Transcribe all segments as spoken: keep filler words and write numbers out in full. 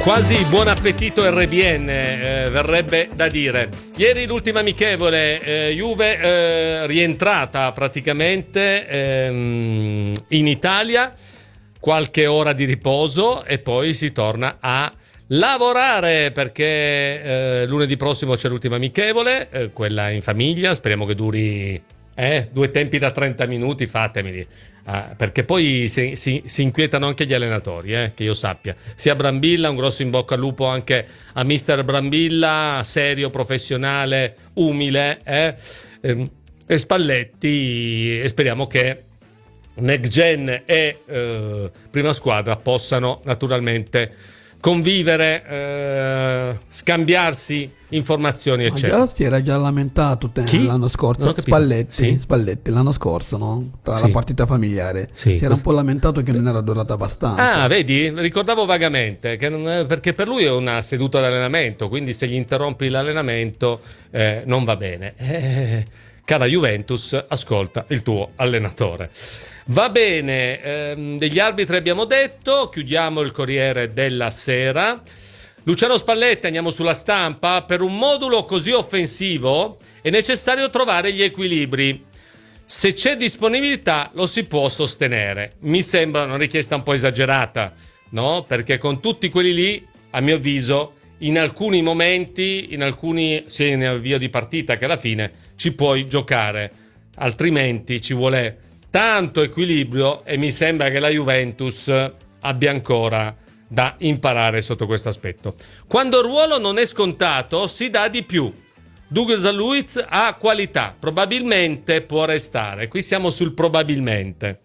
Quasi buon appetito R B N, eh, verrebbe da dire. Ieri l'ultima amichevole, eh, Juve eh, rientrata praticamente ehm, in Italia, qualche ora di riposo e poi si torna a lavorare perché eh, lunedì prossimo c'è l'ultima amichevole, eh, quella in famiglia, speriamo che duri eh, due tempi da trenta minuti, fatemeli. Ah, perché poi si, si, si inquietano anche gli allenatori, eh, che io sappia. Sia Brambilla, un grosso in bocca al lupo anche a mister Brambilla, serio, professionale, umile, eh, ehm, e Spalletti, e speriamo che Next Gen e eh, prima squadra possano naturalmente convivere, eh, scambiarsi informazioni, eccetera. Ma già si era già lamentato te, l'anno scorso, Spalletti, sì. Spalletti l'anno scorso, no? Tra sì. la partita familiare, sì. si era un po' lamentato che non era durata abbastanza. Ah, vedi? Ricordavo vagamente, che non è, perché per lui è una seduta d'allenamento, quindi se gli interrompi l'allenamento eh, non va bene. Eh, cara Juventus, ascolta il tuo allenatore. Va bene, ehm, degli arbitri abbiamo detto, chiudiamo il Corriere della Sera. Luciano Spalletti, andiamo sulla Stampa. Per un modulo così offensivo è necessario trovare gli equilibri. Se c'è disponibilità lo si può sostenere. Mi sembra una richiesta un po' esagerata, no? Perché con tutti quelli lì, a mio avviso, in alcuni momenti, in alcuni, sia in avvio di partita che alla fine, ci puoi giocare. Altrimenti ci vuole tanto equilibrio e mi sembra che la Juventus abbia ancora da imparare sotto questo aspetto. Quando il ruolo non è scontato si dà di più. Douglas Luiz ha qualità, probabilmente può restare. Qui siamo sul probabilmente.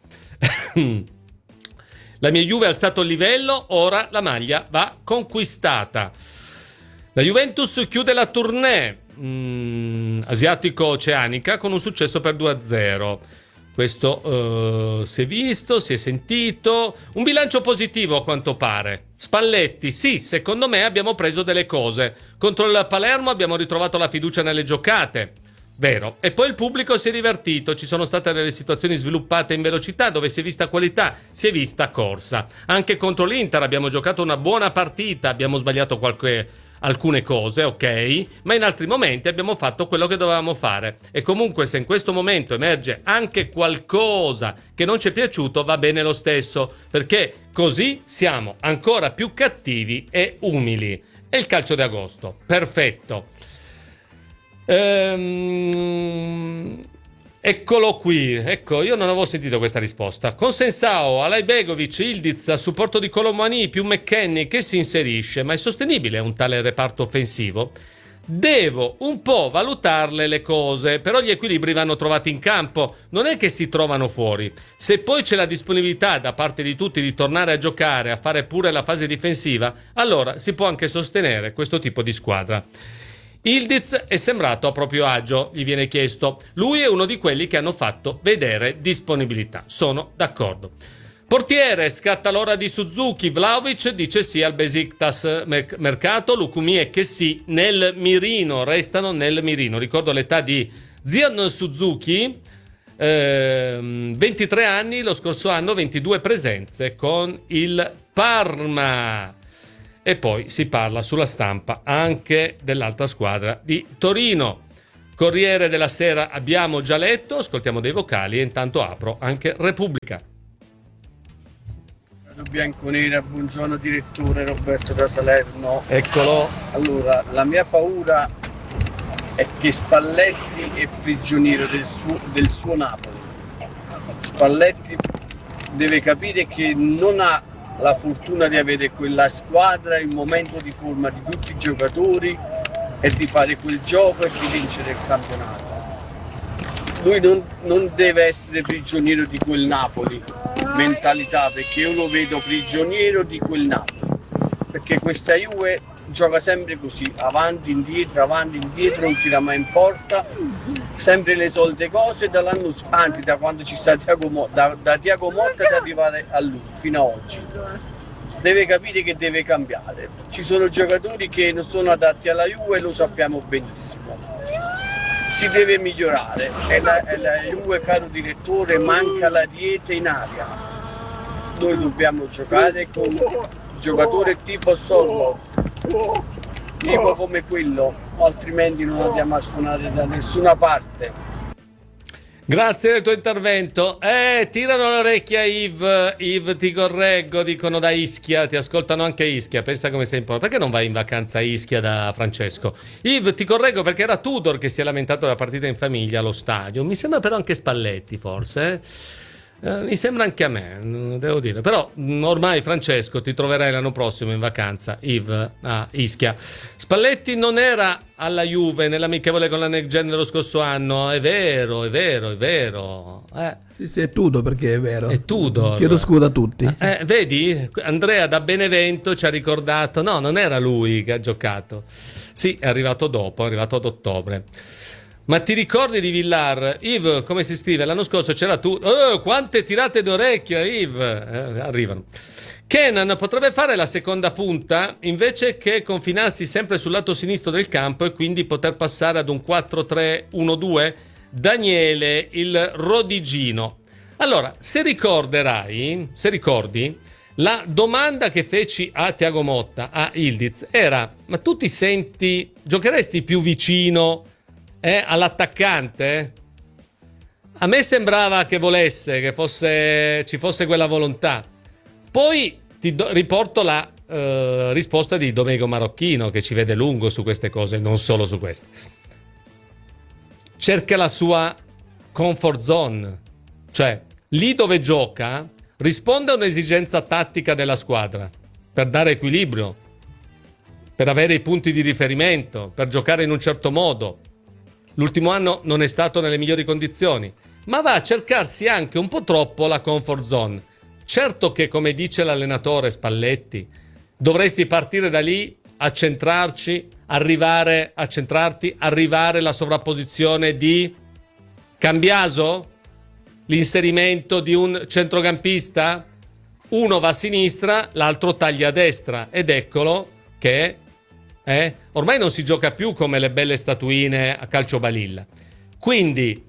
La mia Juve ha alzato il livello, ora la maglia va conquistata. La Juventus chiude la tournée mm, asiatico-oceanica con un successo per due a zero. Questo uh, si è visto, si è sentito. Un bilancio positivo a quanto pare. Spalletti, sì, secondo me abbiamo preso delle cose. Contro il Palermo abbiamo ritrovato la fiducia nelle giocate. Vero. E poi il pubblico si è divertito. Ci sono state delle situazioni sviluppate in velocità dove si è vista qualità, si è vista corsa. Anche contro l'Inter abbiamo giocato una buona partita. Abbiamo sbagliato qualche... alcune cose, ok, ma in altri momenti abbiamo fatto quello che dovevamo fare e comunque se in questo momento emerge anche qualcosa che non ci è piaciuto va bene lo stesso, perché così siamo ancora più cattivi e umili. È il calcio di agosto, perfetto. Ehm... Eccolo qui, ecco, io non avevo sentito questa risposta. Con Sensao, Alajbegovic, Ildiz, a supporto di Colomani più McKennie che si inserisce, ma è sostenibile un tale reparto offensivo? Devo un po' valutarle le cose, però gli equilibri vanno trovati in campo, non è che si trovano fuori. Se poi c'è la disponibilità da parte di tutti di tornare a giocare, a fare pure la fase difensiva, allora si può anche sostenere questo tipo di squadra. Ildiz è sembrato a proprio agio, gli viene chiesto. Lui è uno di quelli che hanno fatto vedere disponibilità. Sono d'accordo. Portiere, scatta l'ora di Suzuki. Vlahovic dice sì al Besiktas mercato. Lukumi e Kessi nel mirino, restano nel mirino. Ricordo l'età di Zion Suzuki, ehm, ventitré anni, lo scorso anno ventidue presenze con il Parma. E poi si parla sulla Stampa anche dell'altra squadra di Torino. Corriere della Sera abbiamo già letto, ascoltiamo dei vocali e intanto apro anche Repubblica. Bianconera, buongiorno direttore Roberto da Salerno. Eccolo. Allora, la mia paura è che Spalletti è prigioniero del suo, del suo Napoli. Spalletti deve capire che non ha la fortuna di avere quella squadra, il momento di forma di tutti i giocatori e di fare quel gioco e di vincere il campionato. Lui non, non deve essere prigioniero di quel Napoli mentalità, perché io lo vedo prigioniero di quel Napoli, perché questa Juve gioca sempre così, avanti, indietro, avanti, indietro, non tira mai in porta, sempre le solite cose dall'anno, anzi da quando ci sta Thiago, da, da Thiago Motta ad arrivare a lui fino ad oggi. Deve capire che deve cambiare. Ci sono giocatori che non sono adatti alla Juve, lo sappiamo benissimo. Si deve migliorare e la, e la Juve, caro direttore, manca la dieta in aria. Noi dobbiamo giocare con giocatore tipo Sollo, tipo come quello, altrimenti non andiamo a suonare da nessuna parte. Grazie del tuo intervento. Eh, tirano l'orecchia Yves, Yves ti correggo, dicono da Ischia, ti ascoltano anche Ischia, pensa come sei importante. Perché non vai in vacanza a Ischia da Francesco? Yves ti correggo perché era Tudor che si è lamentato della partita in famiglia allo stadio, mi sembra però anche Spalletti forse, eh? Uh, mi sembra anche a me, devo dire, però ormai Francesco ti troverai l'anno prossimo in vacanza, Yves, a Ischia. Spalletti non era alla Juve nell'amichevole con la Next Gen dello scorso anno, è vero, è vero, è vero. Eh. Sì, sì, è Tudor perché è vero. È Tudor. Chiedo scusa a tutti. Eh, vedi, Andrea da Benevento ci ha ricordato, no, non era lui che ha giocato. Sì, è arrivato dopo, è arrivato ad ottobre. Ma ti ricordi di Villar? Yves, come si scrive? L'anno scorso c'era tu. Oh, quante tirate d'orecchio, Yves! Eh, arrivano. Kenan potrebbe fare la seconda punta invece che confinarsi sempre sul lato sinistro del campo e quindi poter passare ad un quattro tre uno due? Daniele, il Rodigino. Allora, se ricorderai, se ricordi, la domanda che feci a Thiago Motta, a Ildiz, era: ma tu ti senti, giocheresti più vicino Eh, all'attaccante? A me sembrava che volesse, che fosse, ci fosse quella volontà. Poi ti do, riporto la eh, risposta di Domenico Marocchino, che ci vede lungo su queste cose, non solo su queste. Cerca la sua comfort zone, cioè lì dove gioca risponde a un'esigenza tattica della squadra per dare equilibrio, per avere i punti di riferimento, per giocare in un certo modo. L'ultimo anno non è stato nelle migliori condizioni, ma va a cercarsi anche un po' troppo la comfort zone. Certo che, come dice l'allenatore Spalletti, dovresti partire da lì, accentrarci, arrivare a centrarti, arrivare alla sovrapposizione di Cambiaso, l'inserimento di un centrocampista, uno va a sinistra, l'altro taglia a destra, ed eccolo che Eh? ormai non si gioca più come le belle statuine a calcio balilla. Quindi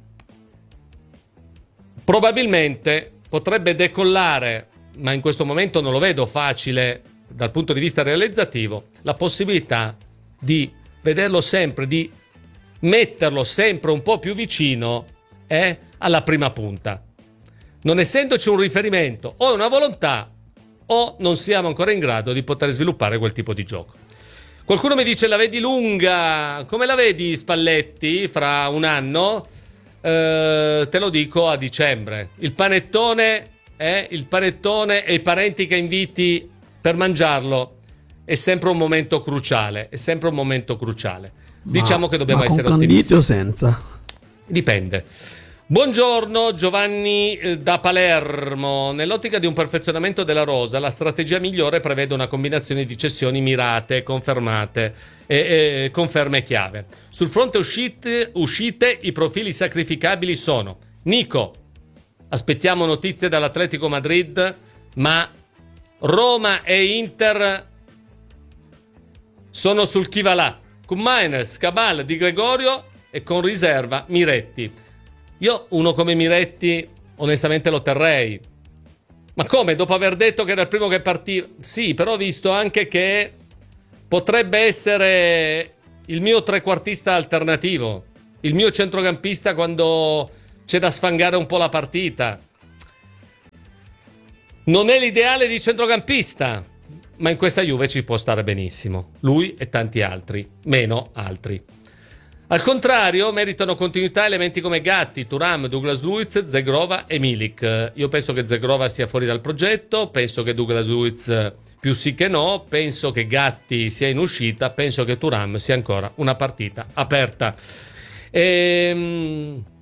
probabilmente potrebbe decollare, ma in questo momento non lo vedo facile dal punto di vista realizzativo, la possibilità di vederlo sempre, di metterlo sempre un po' più vicino eh, alla prima punta. Non essendoci un riferimento o una volontà, o non siamo ancora in grado di poter sviluppare quel tipo di gioco. Qualcuno mi dice: la vedi lunga? Come la vedi Spalletti fra un anno? Eh, te lo dico a dicembre. Il panettone, eh, il panettone e i parenti che inviti per mangiarlo è sempre un momento cruciale. È sempre un momento cruciale. Ma, diciamo che dobbiamo ma essere con ottimisti. o senza? Dipende. Buongiorno Giovanni da Palermo. Nell'ottica di un perfezionamento della rosa, la strategia migliore prevede una combinazione di cessioni mirate, confermate e, e conferme chiave. Sul fronte uscite, uscite, i profili sacrificabili sono: Nico, aspettiamo notizie dall'Atletico Madrid, ma Roma e Inter sono sul chi va là. Kumaines, Cabal, Di Gregorio e con riserva Miretti. Io uno come Miretti onestamente lo terrei. Ma come? Dopo aver detto che era il primo che partiva? Sì, però ho visto anche che potrebbe essere il mio trequartista alternativo, il mio centrocampista quando c'è da sfangare un po' la partita. Non è l'ideale di centrocampista, ma in questa Juve ci può stare benissimo. Lui e tanti altri, meno altri. Al contrario, meritano continuità elementi come Gatti, Thuram, Douglas Luiz, Zegrova e Milik. Io penso che Zegrova sia fuori dal progetto, penso che Douglas Luiz più sì che no, penso che Gatti sia in uscita, penso che Thuram sia ancora una partita aperta. Ehm...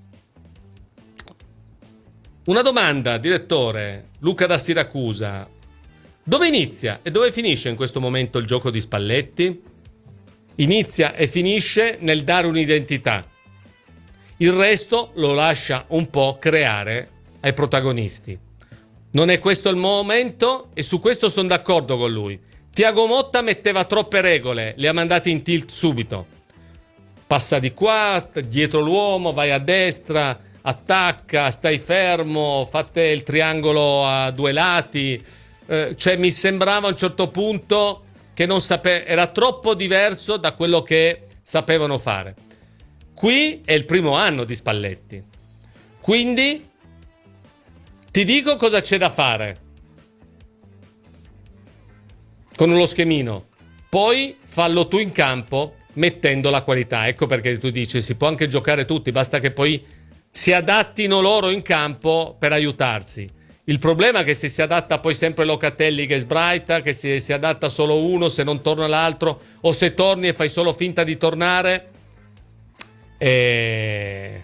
Una domanda, direttore, Luca da Siracusa. Dove inizia e dove finisce in questo momento il gioco di Spalletti? Inizia e finisce nel dare un'identità. Il resto lo lascia un po' creare ai protagonisti. Non è questo il momento e su questo sono d'accordo con lui. Thiago Motta metteva troppe regole, le ha mandate in tilt subito. Passa di qua, dietro l'uomo, vai a destra, attacca, stai fermo, fate il triangolo a due lati. eh, cioè mi sembrava a un certo punto che non sape- era troppo diverso da quello che sapevano fare. Qui è il primo anno di Spalletti, quindi ti dico cosa c'è da fare con lo schemino, poi fallo tu in campo mettendo la qualità. Ecco perché tu dici si può anche giocare tutti, basta che poi si adattino loro in campo per aiutarsi. Il problema è che se si adatta poi sempre Locatelli che sbraita, che si, si adatta solo uno se non torna l'altro, o se torni e fai solo finta di tornare, e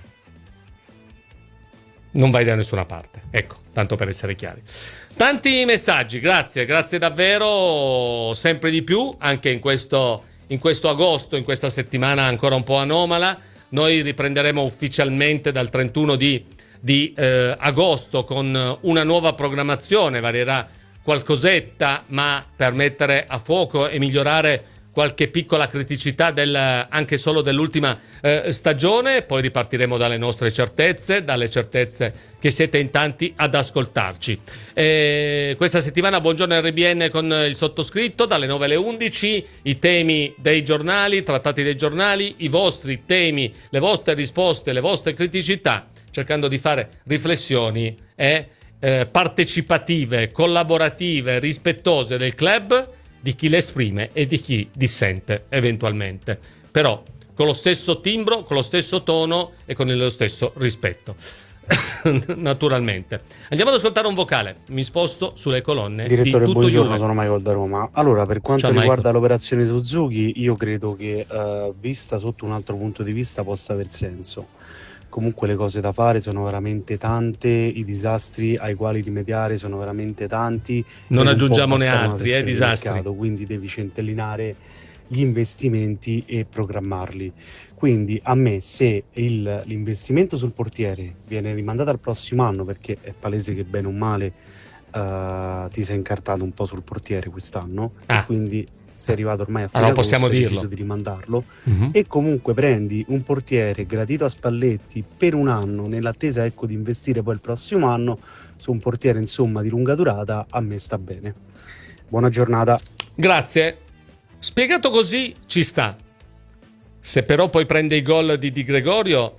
non vai da nessuna parte. Ecco, tanto per essere chiari. Tanti messaggi, grazie, grazie davvero, sempre di più, anche in questo, in questo agosto, in questa settimana ancora un po' anomala. Noi riprenderemo ufficialmente dal trentuno di, di eh, agosto con una nuova programmazione, varierà qualcosetta, ma per mettere a fuoco e migliorare qualche piccola criticità del, anche solo dell'ultima eh, stagione. Poi ripartiremo dalle nostre certezze, dalle certezze che siete in tanti ad ascoltarci. E questa settimana buongiorno R B N con il sottoscritto dalle nove alle undici, i temi dei giornali, trattati dei giornali, i vostri temi, le vostre risposte, le vostre criticità, cercando di fare riflessioni e eh, partecipative, collaborative, rispettose del club, di chi le esprime e di chi dissente eventualmente, però con lo stesso timbro, con lo stesso tono e con lo stesso rispetto. Naturalmente. Andiamo ad ascoltare un vocale. Mi sposto sulle colonne. Direttore, di tutto buongiorno, Juve. sono Michael da Roma. Allora, per quanto Ciao, riguarda Michael. l'operazione Suzuki, io credo che uh, vista sotto un altro punto di vista possa aver senso. Comunque le cose da fare sono veramente tante, i disastri ai quali rimediare sono veramente tanti. Non per un po' aggiungiamone passare una altri, eh, sessione di disastri. mercato, quindi devi centellinare gli investimenti e programmarli. Quindi a me, se il, l'investimento sul portiere viene rimandato al prossimo anno, perché è palese che bene o male uh, ti sei incartato un po' sul portiere quest'anno, Ah. e quindi sei arrivato ormai a fine Allora agosto, possiamo hai dirlo. deciso di rimandarlo, Mhm. e comunque prendi un portiere gradito a Spalletti per un anno nell'attesa, ecco, di investire poi il prossimo anno su un portiere insomma di lunga durata, a me sta bene. Buona giornata. Grazie. Spiegato così ci sta. Se però poi prende i gol di Di Gregorio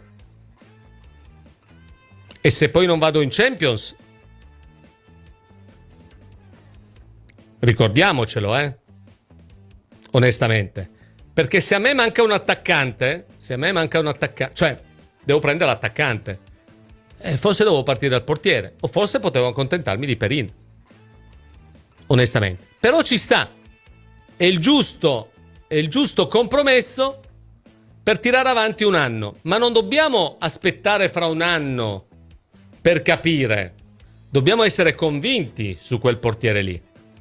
e se poi non vado in Champions, ricordiamocelo, eh. Onestamente, perché se a me manca un attaccante, se a me manca un attaccante, cioè devo prendere l'attaccante, eh, forse devo partire dal portiere, o forse potevo accontentarmi di Perin, onestamente. Però ci sta, è il giusto, è il giusto compromesso per tirare avanti un anno, ma non dobbiamo aspettare fra un anno per capire, dobbiamo essere convinti su quel portiere lì.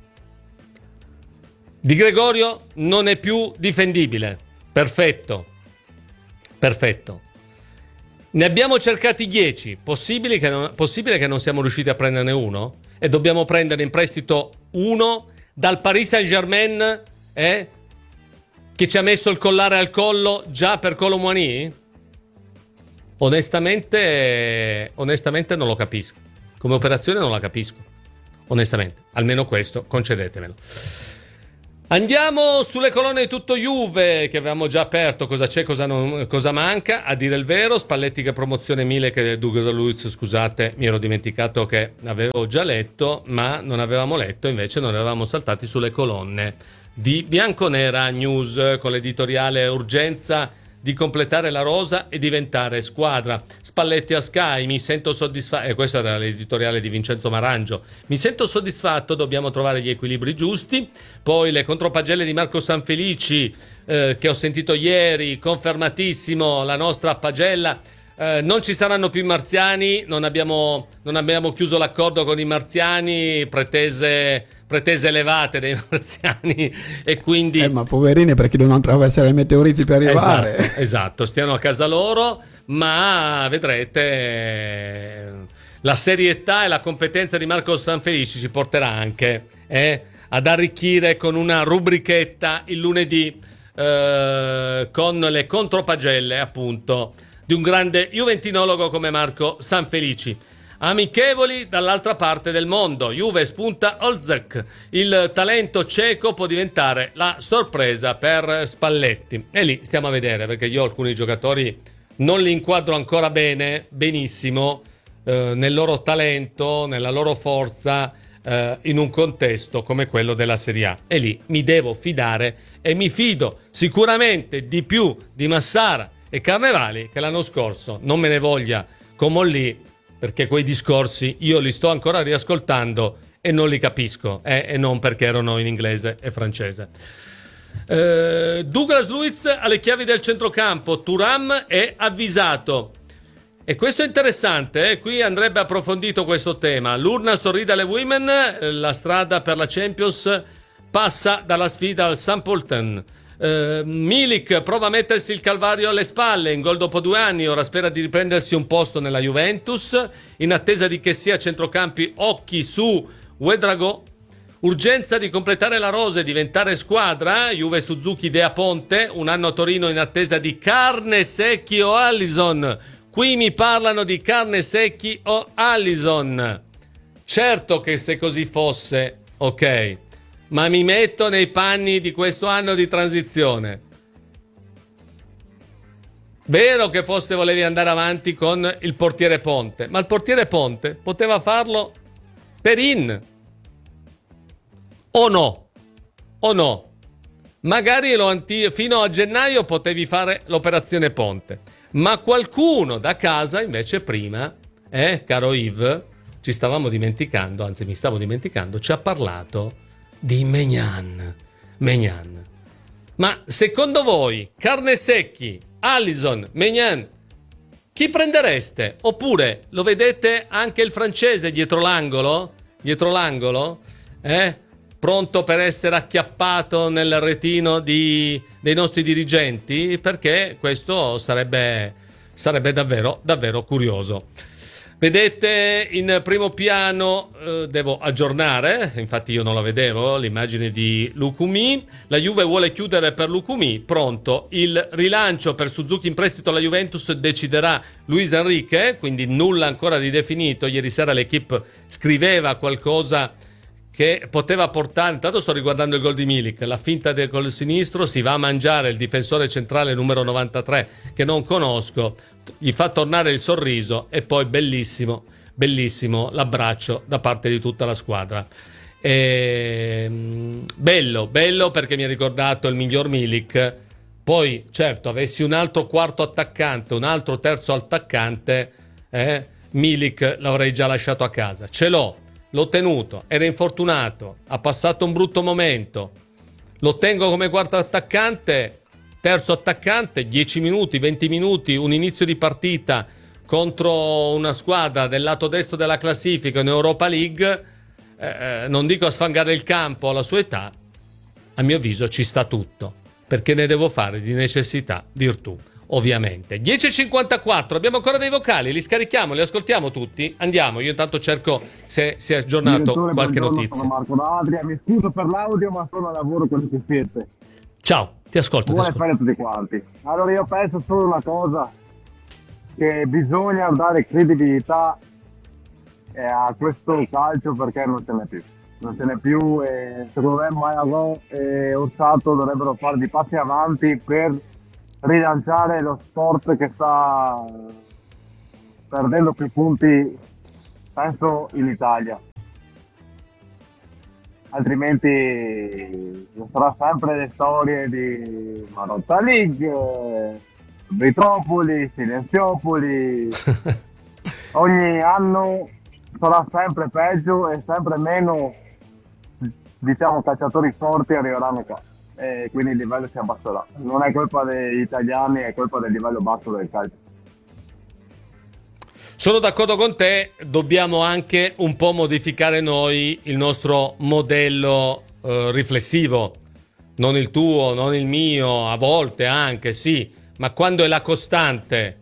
Di Gregorio non è più difendibile. Perfetto. Perfetto. Ne abbiamo cercati dieci. Possibile che non, possibile che non siamo riusciti a prenderne uno? E dobbiamo prendere in prestito uno dal Paris Saint-Germain, eh? Che ci ha messo il collare al collo già per Kolo Muani? Onestamente, onestamente non lo capisco. Come operazione non la capisco. Onestamente. Almeno questo, concedetemelo. Andiamo sulle colonne di tutto Juve, che avevamo già aperto, cosa c'è, cosa, non, cosa manca, a dire il vero. Spalletti che promozione mille che Douglas Luiz, scusate, mi ero dimenticato che avevo già letto, ma non avevamo letto, invece non eravamo saltati sulle colonne di Bianconera News con l'editoriale urgenza di completare la rosa e diventare squadra. Spalletti a Sky, mi sento soddisfatto, e eh, questo era l'editoriale di Vincenzo Marangio, mi sento soddisfatto, dobbiamo trovare gli equilibri giusti. Poi le contropagelle di Marco Sanfelici, eh, che ho sentito ieri, confermatissimo, la nostra pagella, eh, non ci saranno più i marziani, non abbiamo, non abbiamo chiuso l'accordo con i marziani, pretese... pretese elevate dei marziani, e quindi Eh, ma poverini, perché devono attraversare i meteoriti per arrivare. esatto, esatto, stiano a casa loro, ma vedrete la serietà e la competenza di Marco Sanfelici ci porterà anche eh, ad arricchire con una rubrichetta il lunedì eh, con le contropagelle appunto di un grande juventinologo come Marco Sanfelici. Amichevoli dall'altra parte del mondo. Juve spunta Olzek. Il talento ceco può diventare la sorpresa per Spalletti. E lì stiamo a vedere, perché io alcuni giocatori non li inquadro ancora bene, benissimo, eh, nel loro talento, nella loro forza, eh, in un contesto come quello della Serie A. E lì mi devo fidare e mi fido sicuramente di più di Massara e Carnevali, che l'anno scorso non me ne voglia Comolli, perché quei discorsi io li sto ancora riascoltando e non li capisco, eh, e non perché erano in inglese e francese. Eh, Douglas Luiz alle chiavi del centrocampo. Thuram è avvisato. E questo è interessante, eh? Qui andrebbe approfondito questo tema. L'urna sorride alle women, la strada per la Champions passa dalla sfida al Sampolten. Uh, Milik prova a mettersi il calvario alle spalle, in gol dopo due anni, ora spera di riprendersi un posto nella Juventus, in attesa di che sia centrocampi occhi su Ouedraogo. Urgenza di completare la rosa e diventare squadra. Juve Suzuki Dea Ponte, un anno a Torino in attesa di Carne Secchi o Allison. Qui mi parlano di Carne Secchi o Allison. Certo che se così fosse, ok, ma mi metto nei panni di questo anno di transizione. Vero che forse volevi andare avanti con il portiere Ponte, ma il portiere Ponte poteva farlo per in. O no? O no? Magari lo anti- fino a gennaio potevi fare l'operazione Ponte, ma qualcuno da casa invece prima, eh, caro Yves, ci stavamo dimenticando, anzi mi stavo dimenticando, ci ha parlato di Maignan. Maignan. Ma secondo voi, Carne Secchi, Allison, Maignan, chi prendereste? Oppure lo vedete anche il francese dietro l'angolo? Dietro l'angolo? Eh? Pronto per essere acchiappato nel retino di, dei nostri dirigenti? Perché questo sarebbe, sarebbe davvero, davvero curioso. Vedete in primo piano, eh, devo aggiornare, infatti io non la vedevo, l'immagine di Lukumi. La Juve vuole chiudere per Lukumi, pronto il rilancio per Suzuki in prestito alla Juventus, deciderà Luis Enrique, quindi nulla ancora di definito. Ieri sera l'equipe scriveva qualcosa che poteva portare, intanto sto riguardando il gol di Milik, la finta del gol sinistro, si va a mangiare il difensore centrale numero novantatré che non conosco, gli fa tornare il sorriso e poi bellissimo, bellissimo l'abbraccio da parte di tutta la squadra. E, bello, bello perché mi ha ricordato il miglior Milik. Poi certo, avessi un altro quarto attaccante, un altro terzo attaccante, eh, Milik l'avrei già lasciato a casa. Ce l'ho, l'ho tenuto, era infortunato, ha passato un brutto momento, lo tengo come quarto attaccante, terzo attaccante, dieci minuti, venti minuti, un inizio di partita contro una squadra del lato destro della classifica in Europa League, eh, non dico a sfangare il campo alla sua età, a mio avviso ci sta tutto, perché ne devo fare di necessità virtù, ovviamente. dieci e cinquantaquattro, abbiamo ancora dei vocali, li scarichiamo, li ascoltiamo tutti, andiamo, io intanto cerco se si è aggiornato Direttore, qualche buongiorno, notizia. Sono Marco da Adria, mi scuso per l'audio ma sono a lavoro con le cuffiette. Ciao, ti ascolto, ti Buone ascolto. ferie a tutti quanti. Allora io penso solo una cosa, che bisogna dare credibilità eh, a questo calcio perché non ce n'è più. Non ce n'è più e secondo me Maia e Orsato dovrebbero fare di passi avanti per rilanciare lo sport che sta perdendo più punti, penso, in Italia. Altrimenti sarà sempre le storie di Marotta League, Vetropoli, Silenziopoli. Ogni anno sarà sempre peggio e sempre meno, diciamo, calciatori forti arriveranno qua. E quindi il livello si abbasserà. Non è colpa degli italiani, è colpa del livello basso del calcio. Sono d'accordo con te, dobbiamo anche un po' modificare noi il nostro modello eh, riflessivo, non il tuo, non il mio, a volte anche sì, ma quando è la costante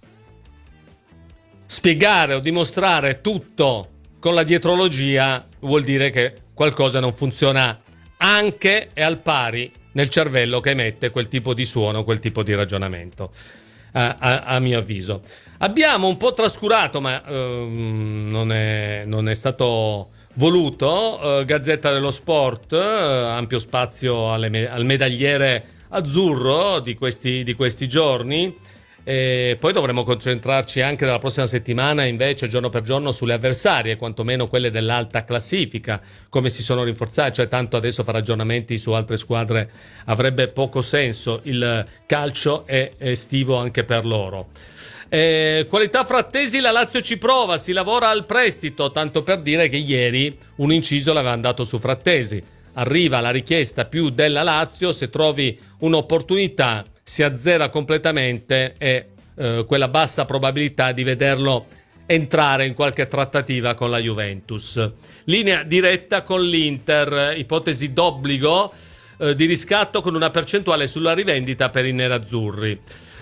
spiegare o dimostrare tutto con la dietrologia vuol dire che qualcosa non funziona anche e al pari nel cervello che emette quel tipo di suono, quel tipo di ragionamento, a, a, a mio avviso. Abbiamo un po' trascurato, ma ehm, non, è, non è stato voluto, eh, Gazzetta dello Sport, eh, ampio spazio alle me- al medagliere azzurro di questi, di questi giorni. E poi dovremo concentrarci anche dalla prossima settimana invece giorno per giorno sulle avversarie, quantomeno quelle dell'alta classifica, come si sono rinforzate, cioè tanto adesso fare aggiornamenti su altre squadre avrebbe poco senso, il calcio è estivo anche per loro. Eh, qualità Frattesi, la Lazio ci prova, si lavora al prestito, tanto per dire che ieri un inciso l'avevano dato su Frattesi. Arriva la richiesta più della Lazio, se trovi un'opportunità si azzera completamente e eh, quella bassa probabilità di vederlo entrare in qualche trattativa con la Juventus. Linea diretta con l'Inter, ipotesi d'obbligo eh, di riscatto con una percentuale sulla rivendita per i nerazzurri.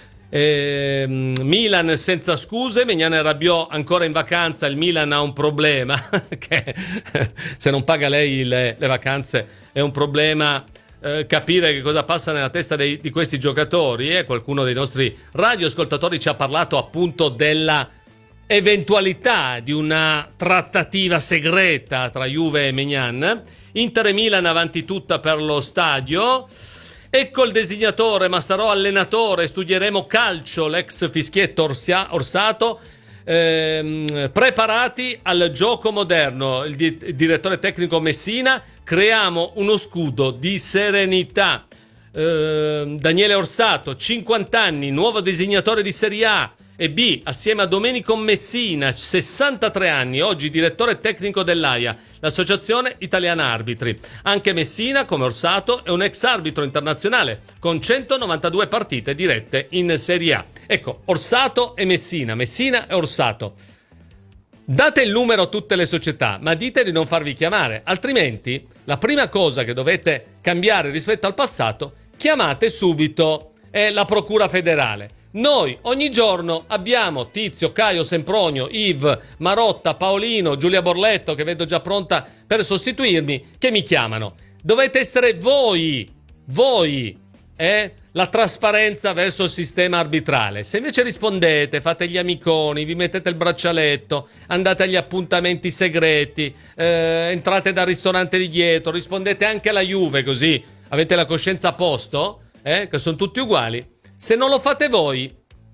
Eh, Milan senza scuse, Maignan e Rabiot ancora in vacanza, il Milan ha un problema che se non paga lei le, le vacanze è un problema. Eh, capire che cosa passa nella testa dei, di questi giocatori, e eh? Qualcuno dei nostri radioascoltatori ci ha parlato appunto della eventualità di una trattativa segreta tra Juve e Maignan. Inter e Milan avanti tutta per lo stadio. Ecco il designatore, ma sarò allenatore, studieremo calcio, l'ex fischietto Orsia, Orsato, ehm, preparati al gioco moderno. Il, di, il direttore tecnico Messina, creiamo uno scudo di serenità. Eh, Daniele Orsato, cinquanta anni, nuovo designatore di Serie A e B, assieme a Domenico Messina, sessantatré anni, oggi direttore tecnico dell'A I A, l'Associazione Italiana Arbitri. Anche Messina, come Orsato, è un ex arbitro internazionale con centonovantadue partite dirette in Serie A. Ecco, Orsato e Messina, Messina e Orsato. Date il numero a tutte le società, ma dite di non farvi chiamare, altrimenti la prima cosa che dovete cambiare rispetto al passato, chiamate subito eh, la Procura Federale. Noi ogni giorno abbiamo Tizio, Caio, Sempronio, Yves, Marotta, Paolino, Giulia Borletto, che vedo già pronta per sostituirmi, che mi chiamano. Dovete essere voi, voi, eh, la trasparenza verso il sistema arbitrale. Se invece rispondete, fate gli amiconi, vi mettete il braccialetto, andate agli appuntamenti segreti, eh, entrate dal ristorante di dietro, rispondete anche alla Juve, così avete la coscienza a posto, eh, che sono tutti uguali. Se non lo fate voi,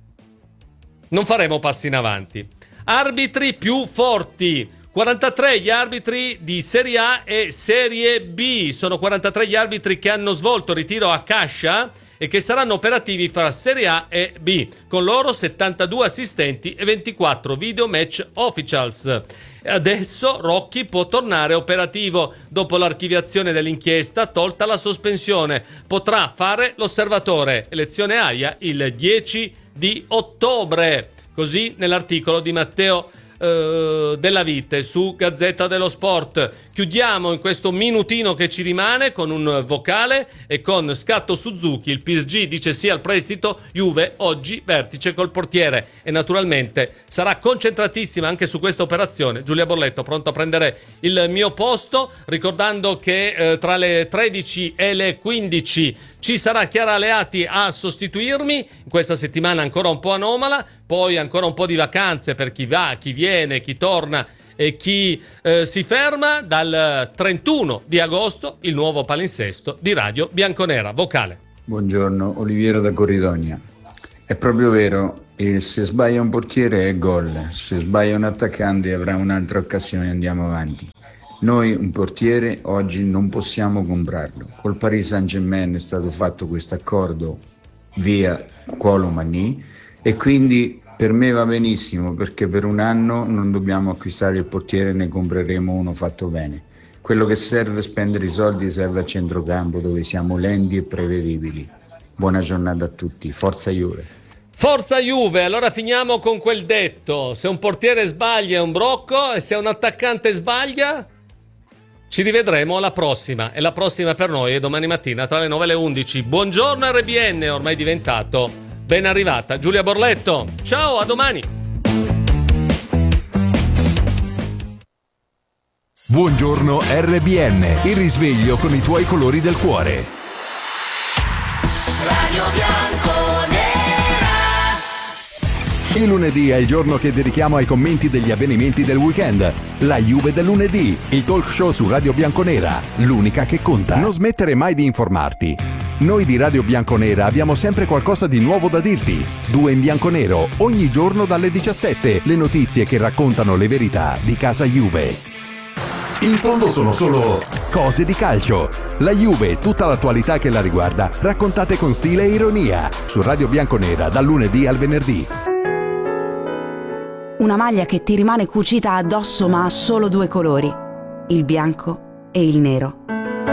non faremo passi in avanti. Arbitri più forti. quarantatré gli arbitri di Serie A e Serie B. Sono quarantatré gli arbitri che hanno svolto ritiro a cascia e che saranno operativi fra Serie A e B. Con loro settantadue assistenti e ventiquattro video match officials. Adesso Rocchi può tornare operativo dopo l'archiviazione dell'inchiesta, tolta la sospensione. Potrà fare l'osservatore. Elezione A I A il dieci di ottobre. Così nell'articolo di Matteo eh, Della Vite su Gazzetta dello Sport. Chiudiamo in questo minutino che ci rimane con un vocale e con scatto Suzuki. Il P S G dice sì al prestito, Juve oggi vertice col portiere e naturalmente sarà concentratissima anche su questa operazione. Giulia Borletto pronto a prendere il mio posto, ricordando che eh, tra le tredici e le quindici ci sarà Chiara Aleati a sostituirmi. In questa settimana ancora un po' anomala, poi ancora un po' di vacanze per chi va, chi viene, chi torna e chi eh, si ferma. Dal trentuno di agosto il nuovo palinsesto di Radio Bianconera. Vocale. Buongiorno, Oliviero da Corridonia. È proprio vero, e se sbaglia un portiere è gol, se sbaglia un attaccante avrà un'altra occasione, andiamo avanti. Noi un portiere oggi non possiamo comprarlo. Col Paris Saint-Germain è stato fatto questo accordo via Kolo Muani e quindi per me va benissimo, perché per un anno non dobbiamo acquistare il portiere, ne compreremo uno fatto bene. Quello che serve è spendere i soldi, serve a centrocampo dove siamo lenti e prevedibili. Buona giornata a tutti, forza Juve. Forza Juve, allora finiamo con quel detto: se un portiere sbaglia è un brocco e se un attaccante sbaglia ci rivedremo alla prossima, e la prossima per noi è domani mattina tra le nove e le undici. Buongiorno R B N, ormai diventato ben arrivata Giulia Borletto. Ciao, a domani. Buongiorno R B N, il risveglio con i tuoi colori del cuore. Radio Bianconera. Il lunedì è il giorno che dedichiamo ai commenti degli avvenimenti del weekend. La Juve del lunedì, il talk show su Radio Bianconera, l'unica che conta. Non smettere mai di informarti. Noi di Radio Bianconera abbiamo sempre qualcosa di nuovo da dirti. Due in bianconero, ogni giorno dalle diciassette, le notizie che raccontano le verità di casa Juve. In fondo sono solo cose di calcio. La Juve e tutta l'attualità che la riguarda, raccontate con stile e ironia, su Radio Bianconera dal lunedì al venerdì. Una maglia che ti rimane cucita addosso ma ha solo due colori, il bianco e il nero.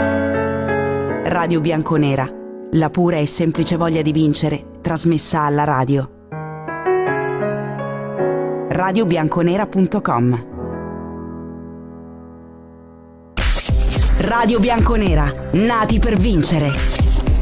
Radio Bianconera, la pura e semplice voglia di vincere, trasmessa alla radio. radio bianconera punto com. Radio Bianconera, nati per vincere.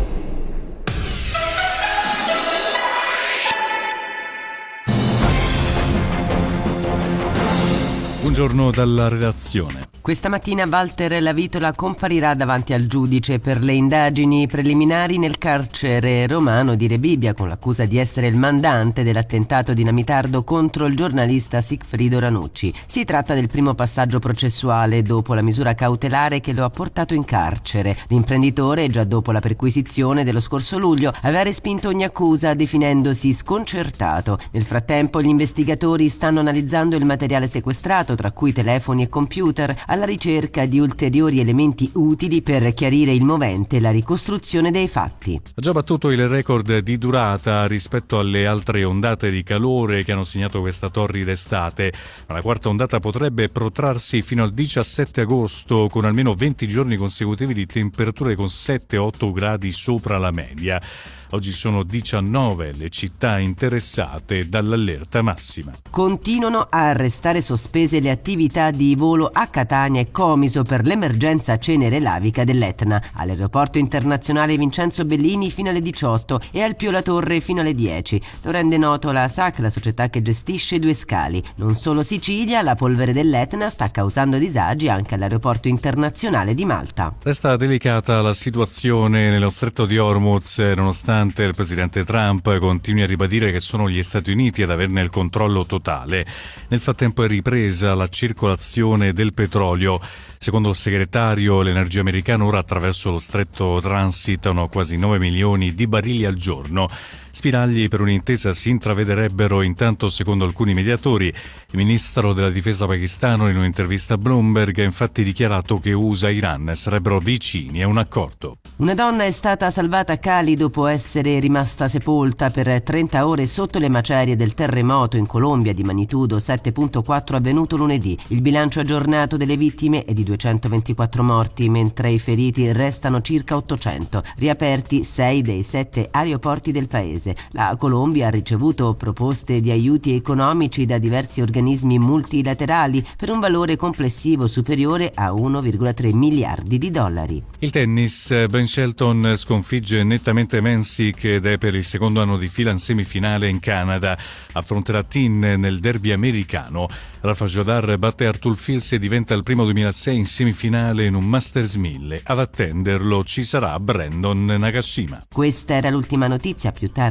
Buongiorno dalla redazione. Questa mattina Walter Lavitola comparirà davanti al giudice per le indagini preliminari nel carcere romano di Rebibbia con l'accusa di essere il mandante dell'attentato dinamitardo contro il giornalista Sigfrido Ranucci. Si tratta del primo passaggio processuale dopo la misura cautelare che lo ha portato in carcere. L'imprenditore, già dopo la perquisizione dello scorso luglio, aveva respinto ogni accusa definendosi sconcertato. Nel frattempo gli investigatori stanno analizzando il materiale sequestrato, tra cui telefoni e computer, alla ricerca di ulteriori elementi utili per chiarire il movente e la ricostruzione dei fatti. Ha già battuto il record di durata rispetto alle altre ondate di calore che hanno segnato questa torrida estate, ma la quarta ondata potrebbe protrarsi fino al diciassette agosto con almeno venti giorni consecutivi di temperature con sette otto gradi sopra la media. Oggi sono diciannove le città interessate dall'allerta massima. Continuano a restare sospese le attività di volo a Catania e Comiso per l'emergenza cenere lavica dell'Etna. All'aeroporto internazionale Vincenzo Bellini fino alle diciotto e al Pio La Torre fino alle dieci. Lo rende noto la S A C, la società che gestisce due scali. Non solo Sicilia, la polvere dell'Etna sta causando disagi anche all'aeroporto internazionale di Malta. Resta delicata la situazione nello stretto di Hormuz, nonostante il presidente Trump continui a ribadire che sono gli Stati Uniti ad averne il controllo totale. Nel frattempo è ripresa la circolazione del petrolio. Secondo il segretario, l'energia americana ora attraverso lo stretto transitano quasi nove milioni di barili al giorno. Spiragli per un'intesa si intravederebbero intanto, secondo alcuni mediatori. Il ministro della difesa pakistano in un'intervista a Bloomberg ha infatti dichiarato che U S A e Iran sarebbero vicini a un accordo. Una donna è stata salvata a Cali dopo essere rimasta sepolta per trenta ore sotto le macerie del terremoto in Colombia di magnitudo sette virgola quattro avvenuto lunedì. Il bilancio aggiornato delle vittime è di duecentoventiquattro morti, mentre i feriti restano circa ottocento. Riaperti sei dei sette aeroporti del paese. La Colombia ha ricevuto proposte di aiuti economici da diversi organismi multilaterali per un valore complessivo superiore a uno virgola tre miliardi di dollari. Il tennis, Ben Shelton sconfigge nettamente Mensik ed è per il secondo anno di fila in semifinale in Canada. Affronterà Tin nel derby americano. Rafa Jodar batte Arthur Fils e diventa il primo duemilasei in semifinale in un Masters mille. Ad attenderlo ci sarà Brandon Nagashima. Questa era l'ultima notizia, più tardi.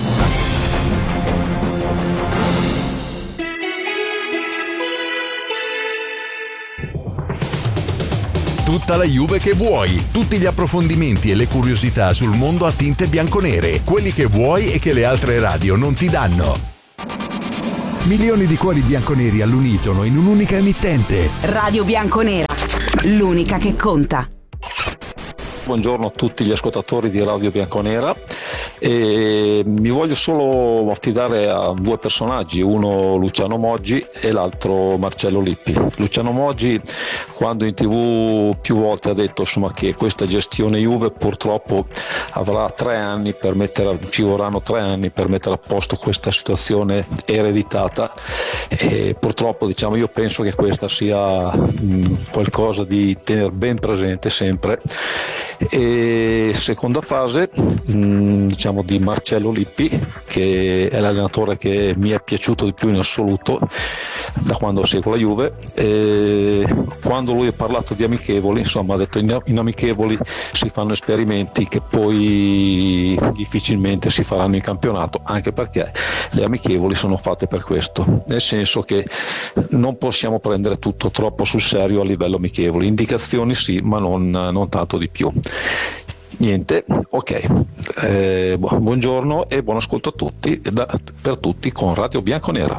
Tutta la Juve che vuoi, tutti gli approfondimenti e le curiosità sul mondo a tinte bianconere, quelli che vuoi e che le altre radio non ti danno. Milioni di cuori bianconeri all'unisono in un'unica emittente. Radio Bianconera, l'unica che conta. Buongiorno a tutti gli ascoltatori di Radio Bianconera. E mi voglio solo affidare a due personaggi, uno Luciano Moggi e l'altro Marcello Lippi. Luciano Moggi, quando in tv più volte ha detto insomma che questa gestione Juve purtroppo avrà tre anni per mettere, ci vorranno tre anni per mettere a posto questa situazione ereditata, e purtroppo diciamo io penso che questa sia mh, qualcosa di tenere ben presente sempre. E seconda fase mh, diciamo di Marcello Lippi, che è l'allenatore che mi è piaciuto di più in assoluto, da quando seguo la Juve, e quando lui ha parlato di amichevoli, insomma ha detto in, in amichevoli si fanno esperimenti che poi difficilmente si faranno in campionato, anche perché le amichevoli sono fatte per questo, nel senso che non possiamo prendere tutto troppo sul serio a livello amichevoli, indicazioni sì, ma non, non tanto di più. Niente, ok, eh, buongiorno e buon ascolto a tutti, da, per tutti con Radio Bianconera.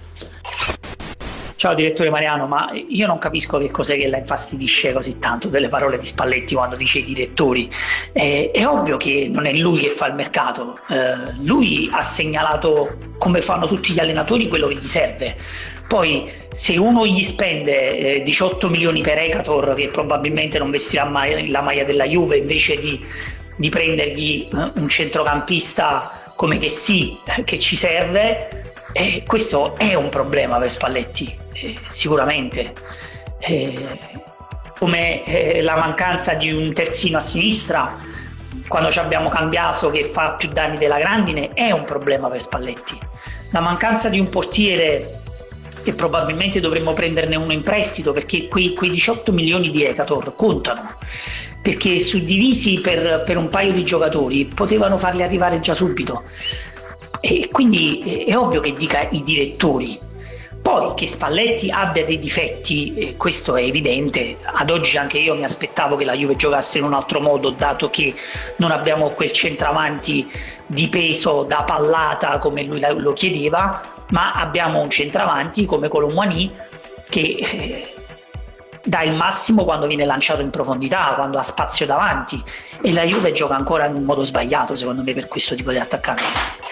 Ciao direttore Mariano, ma io non capisco che cos'è che la infastidisce così tanto delle parole di Spalletti quando dice i direttori. Eh, è ovvio che non è lui che fa il mercato, eh, lui ha segnalato, come fanno tutti gli allenatori, quello che gli serve. Poi se uno gli spende eh, diciotto milioni per Ekator, che probabilmente non vestirà mai la maglia della Juve, invece di, di prendergli eh, un centrocampista come che sì, eh, che ci serve, eh, questo è un problema per Spalletti, eh, sicuramente. Eh, come eh, la mancanza di un terzino a sinistra, quando ci abbiamo Cambiaso che fa più danni della grandine, è un problema per Spalletti. La mancanza di un portiere, e probabilmente dovremmo prenderne uno in prestito, perché quei, quei diciotto milioni di Ekator contano, perché suddivisi per, per un paio di giocatori potevano farli arrivare già subito, e quindi è ovvio che dica i direttori. Poi che Spalletti abbia dei difetti, eh, questo è evidente. Ad oggi anche io mi aspettavo che la Juve giocasse in un altro modo, dato che non abbiamo quel centravanti di peso da pallata come lui lo chiedeva, ma abbiamo un centravanti come Colomboigny che eh, dà il massimo quando viene lanciato in profondità, quando ha spazio davanti, e la Juve gioca ancora in modo sbagliato secondo me per questo tipo di attaccanti.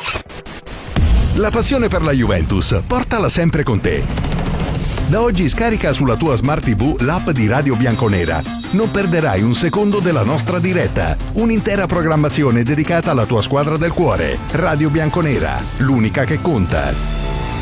La passione per la Juventus, portala sempre con te. Da oggi scarica sulla tua Smart tivù l'app di Radio Bianconera. Non perderai un secondo della nostra diretta. Un'intera programmazione dedicata alla tua squadra del cuore. Radio Bianconera, l'unica che conta.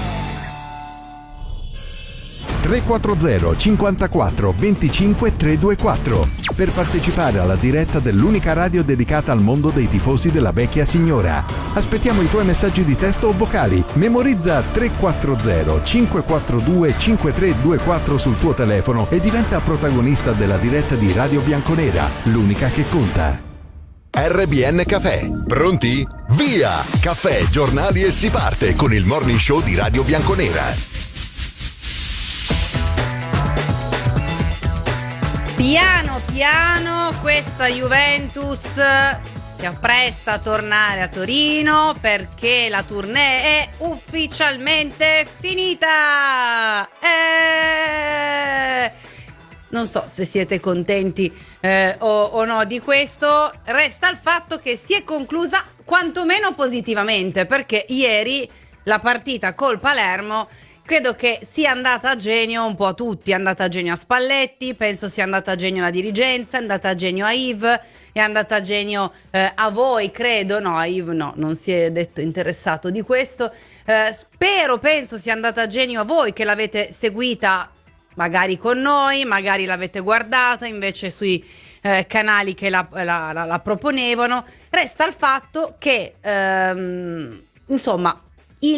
tre quattro zero cinquantaquattro venticinque trecentoventiquattro per partecipare alla diretta dell'unica radio dedicata al mondo dei tifosi della vecchia signora. Aspettiamo i tuoi messaggi di testo o vocali. Memorizza tre quattro zero cinque quattro due cinque tre due quattro sul tuo telefono e diventa protagonista della diretta di Radio Bianconera, l'unica che conta. R B N Caffè. Pronti? Via! Caffè, giornali e si parte con il morning show di Radio Bianconera. Piano piano questa Juventus si appresta a tornare a Torino perché la tournée è ufficialmente finita. E... non so se siete contenti eh, o, o no di questo. Resta il fatto che si è conclusa quantomeno positivamente, perché ieri la partita col Palermo credo che sia andata a genio un po' a tutti. È andata a genio a Spalletti, penso sia andata a genio alla dirigenza, è andata a genio a Yves, è andata a genio eh, a voi, credo. No, a Yves no, non si è detto interessato di questo. Eh, spero, penso sia andata a genio a voi che l'avete seguita magari con noi, magari l'avete guardata invece sui eh, canali che la, la, la, la proponevano. Resta il fatto che, ehm, insomma, Il,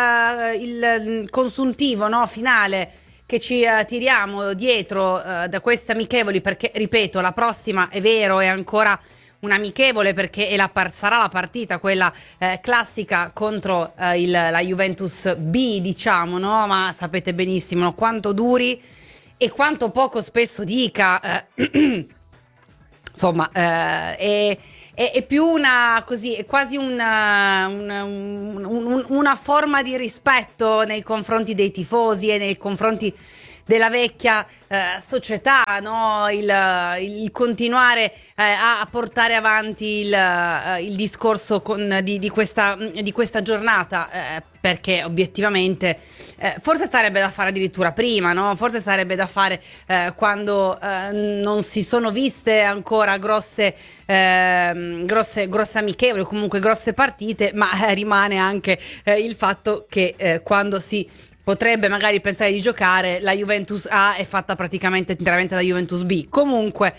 il consuntivo, no, finale che ci uh, tiriamo dietro uh, da queste amichevoli, perché ripeto, la prossima è vero è ancora un'amichevole, perché è la par- sarà la partita quella eh, classica contro uh, il, la Juventus B, diciamo, no? Ma sapete benissimo, no, quanto duri e quanto poco spesso dica, eh, insomma, eh, è È, è più una, così, è quasi una, una, un, un, una forma di rispetto nei confronti dei tifosi e nei confronti della vecchia eh, società, no? il, il continuare eh, a portare avanti il, uh, il discorso con, di, di, questa, di questa giornata, eh, perché obiettivamente eh, forse sarebbe da fare addirittura prima, no? Forse sarebbe da fare eh, quando eh, non si sono viste ancora grosse, eh, grosse, grosse amichevoli, comunque grosse partite, ma eh, rimane anche eh, il fatto che eh, quando si potrebbe magari pensare di giocare, la Juventus A è fatta praticamente interamente da Juventus B. Comunque,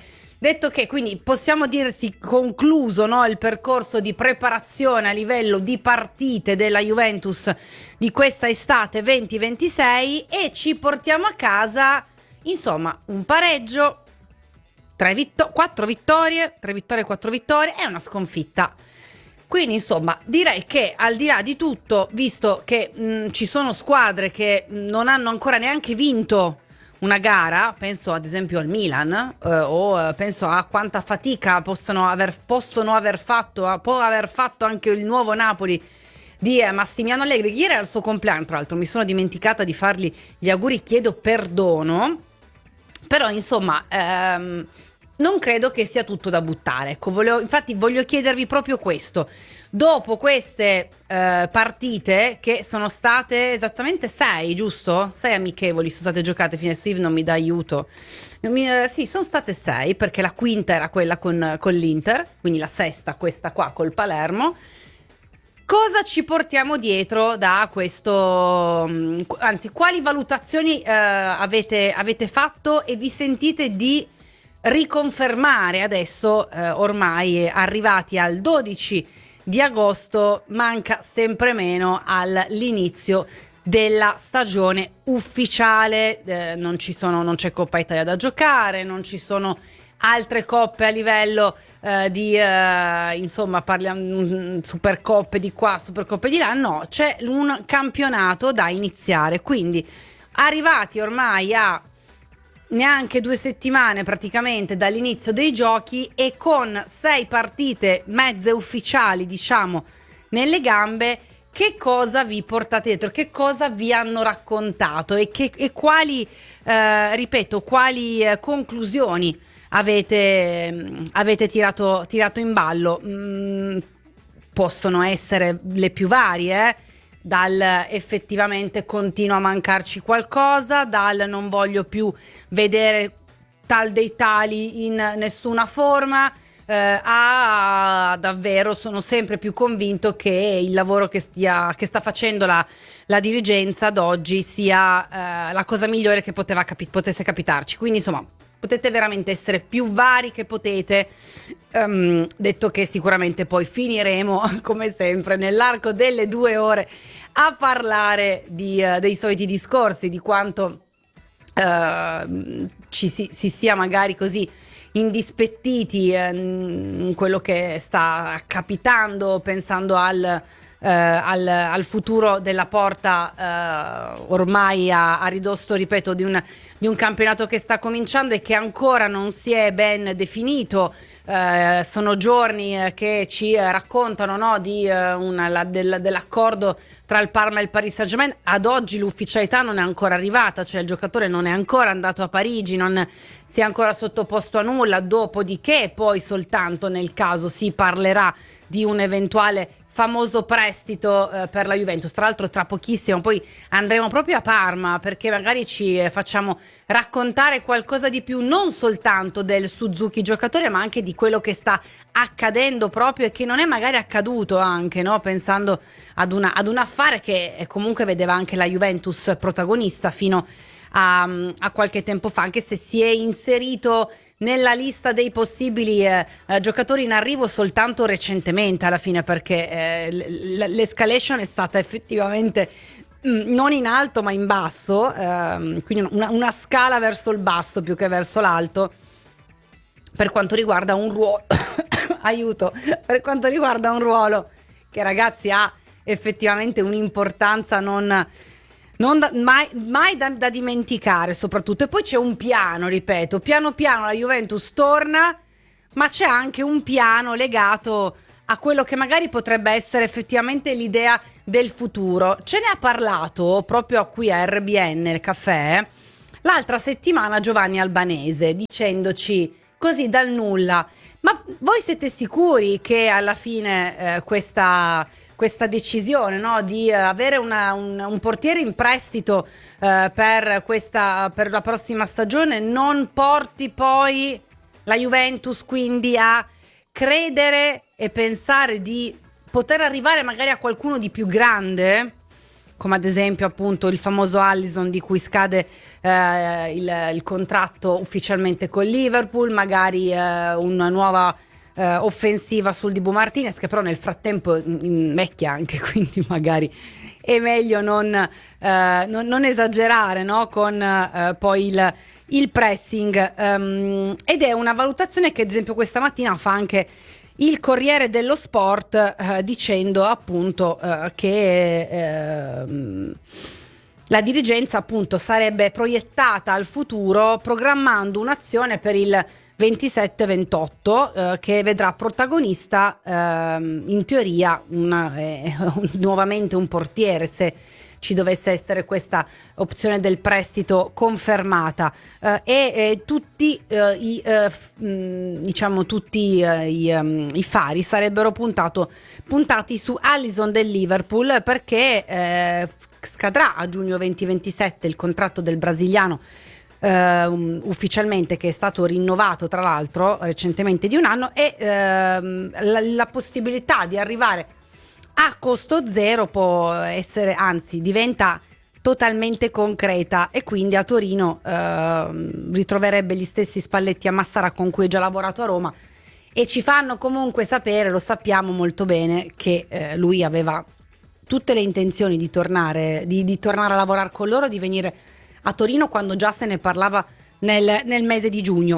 detto che quindi possiamo dirsi concluso, no, il percorso di preparazione a livello di partite della Juventus di questa estate venti ventisei, e ci portiamo a casa insomma un pareggio, tre vitto- quattro vittorie, tre vittorie, quattro vittorie e una sconfitta. Quindi insomma direi che al di là di tutto, visto che mh, ci sono squadre che mh, non hanno ancora neanche vinto una gara, penso ad esempio al Milan eh, o eh, penso a quanta fatica possono aver, possono aver fatto, eh, può aver fatto anche il nuovo Napoli di eh, Massimiliano Allegri. Ieri era il suo compleanno, tra l'altro mi sono dimenticata di fargli gli auguri, chiedo perdono, però insomma ehm, non credo che sia tutto da buttare. Ecco, volevo, infatti voglio chiedervi proprio questo. Dopo queste eh, partite, che sono state esattamente sei, giusto? Sei amichevoli sono state giocate, fine Steve non mi dà aiuto. Mi, eh, sì, sono state sei, perché la quinta era quella con, con l'Inter, quindi la sesta questa qua col Palermo. Cosa ci portiamo dietro da questo, anzi, quali valutazioni eh, avete, avete fatto e vi sentite di riconfermare adesso, eh, ormai arrivati al dodici di agosto, manca sempre meno all'inizio della stagione ufficiale, eh, non ci sono, non c'è Coppa Italia da giocare, non ci sono altre coppe a livello eh, di eh, insomma parliamo Supercoppe di qua, Supercoppe di là, no, c'è un campionato da iniziare, quindi arrivati ormai a neanche due settimane praticamente dall'inizio dei giochi e con sei partite mezze ufficiali, diciamo, nelle gambe, che cosa vi portate dietro? Che cosa vi hanno raccontato e, che, e quali, eh, ripeto, quali eh, conclusioni avete, avete tirato, tirato in ballo? Mm, possono essere le più varie, eh? Dal effettivamente continua a mancarci qualcosa, dal non voglio più vedere tal dei tali in nessuna forma, eh, a davvero sono sempre più convinto che il lavoro che, stia, che sta facendo la, la dirigenza ad oggi sia eh, la cosa migliore che poteva capi- potesse capitarci. Quindi insomma potete veramente essere più vari che potete, um, detto che sicuramente poi finiremo come sempre nell'arco delle due ore a parlare di, uh, dei soliti discorsi, di quanto uh, ci si, si sia magari così indispettiti uh, in quello che sta capitando, pensando al Uh, al, al futuro della Porta, uh, ormai a, a ridosso, ripeto, di un, di un campionato che sta cominciando e che ancora non si è ben definito. Uh, sono giorni uh, che ci uh, raccontano, no, di, uh, una, la, del, dell'accordo tra il Parma e il Paris Saint-Germain. Ad oggi l'ufficialità non è ancora arrivata, cioè il giocatore non è ancora andato a Parigi, non si è ancora sottoposto a nulla, dopodiché poi soltanto nel caso si parlerà di un eventuale famoso prestito eh, per la Juventus. Tra l'altro tra pochissimo poi andremo proprio a Parma, perché magari ci eh, facciamo raccontare qualcosa di più, non soltanto del Suzuki giocatore, ma anche di quello che sta accadendo proprio e che non è magari accaduto anche, no? Pensando ad, una, ad un affare che eh, comunque vedeva anche la Juventus protagonista fino a, a qualche tempo fa, anche se si è inserito nella lista dei possibili eh, eh, giocatori in arrivo soltanto recentemente alla fine, perché eh, l- l'escalation è stata effettivamente mh, non in alto ma in basso, ehm, quindi una, una scala verso il basso più che verso l'alto per quanto riguarda un ruolo aiuto, per quanto riguarda un ruolo che, ragazzi, ha effettivamente un'importanza non Non da, mai, mai da, da dimenticare, soprattutto. E poi c'è un piano, ripeto, piano piano la Juventus torna, ma c'è anche un piano legato a quello che magari potrebbe essere effettivamente l'idea del futuro. Ce ne ha parlato proprio qui a R B N, il caffè, l'altra settimana Giovanni Albanese, dicendoci così dal nulla: ma voi siete sicuri che alla fine eh, questa... questa decisione, no, di avere una, un, un portiere in prestito eh, per, questa, per la prossima stagione non porti poi la Juventus quindi a credere e pensare di poter arrivare magari a qualcuno di più grande, come ad esempio appunto il famoso Alisson di cui scade eh, il, il contratto ufficialmente con Liverpool, magari eh, una nuova eh, offensiva sul Dibu Martinez, che però nel frattempo invecchia anche, quindi magari è meglio non, eh, non, non esagerare, no? Con eh, poi il, il pressing, um, ed è una valutazione che ad esempio questa mattina fa anche il Corriere dello Sport, eh, dicendo appunto eh, che eh, la dirigenza appunto sarebbe proiettata al futuro programmando un'azione per il ventisette ventotto eh, che vedrà protagonista eh, in teoria una, eh, un, nuovamente un portiere, se ci dovesse essere questa opzione del prestito confermata, eh, e eh, tutti eh, i eh, f, mh, diciamo tutti eh, i, um, i fari sarebbero puntato, puntati su Alisson del Liverpool, perché eh, scadrà a giugno duemilaventisette il contratto del brasiliano, Uh, ufficialmente, che è stato rinnovato tra l'altro recentemente di un anno, e uh, la, la possibilità di arrivare a costo zero può essere, anzi diventa totalmente concreta, e quindi a Torino uh, ritroverebbe gli stessi Spalletti a Massara con cui ha già lavorato a Roma, e ci fanno comunque sapere, lo sappiamo molto bene, che uh, lui aveva tutte le intenzioni di tornare, di, di tornare a lavorare con loro, di venire a Torino, quando già se ne parlava nel, nel mese di giugno.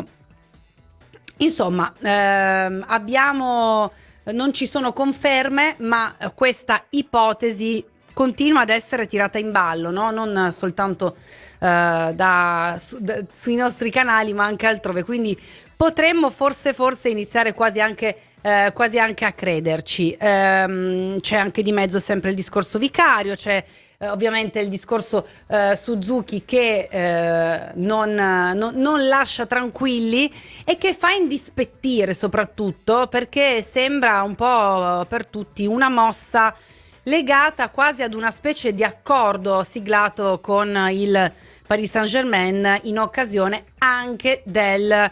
Insomma, ehm, abbiamo, non ci sono conferme, ma questa ipotesi continua ad essere tirata in ballo, no? Non soltanto eh, da, su, da, sui nostri canali, ma anche altrove. Quindi potremmo forse forse iniziare quasi anche Eh, quasi anche a crederci. Ehm, c'è anche di mezzo sempre il discorso vicario, c'è eh, ovviamente il discorso eh, Suzuki che eh, non, non, non lascia tranquilli e che fa indispettire, soprattutto perché sembra un po' per tutti una mossa legata quasi ad una specie di accordo siglato con il Paris Saint-Germain in occasione anche del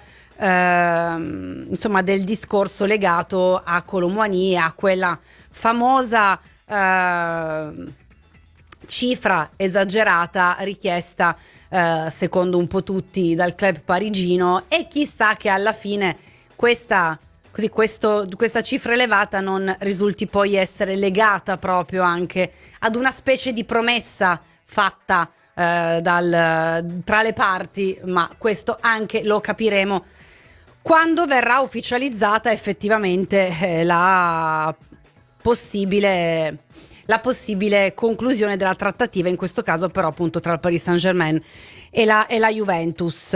Uh, insomma del discorso legato a Kolo Muani, a quella famosa uh, cifra esagerata richiesta uh, secondo un po' tutti dal club parigino, e chissà che alla fine questa, così, questo, questa cifra elevata non risulti poi essere legata proprio anche ad una specie di promessa fatta uh, dal, tra le parti, ma questo anche lo capiremo quando verrà ufficializzata effettivamente eh, la possibile la possibile conclusione della trattativa, in questo caso però appunto tra il Paris Saint-Germain e la, e la Juventus.